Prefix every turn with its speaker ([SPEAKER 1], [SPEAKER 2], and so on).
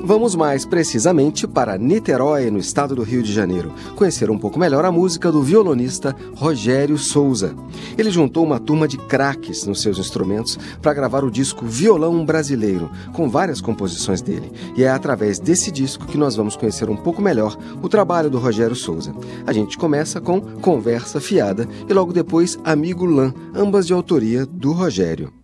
[SPEAKER 1] Vamos mais precisamente para Niterói, no estado do Rio de Janeiro, conhecer um pouco melhor a música do violonista Rogério Souza. Ele juntou uma turma de craques nos seus instrumentos para gravar o disco Violão Brasileiro, com várias composições dele. E é através desse disco que nós vamos conhecer um pouco melhor o trabalho do Rogério Souza. A gente começa com Conversa Fiada e logo depois Amigo Lã, ambas de autoria do Rogério.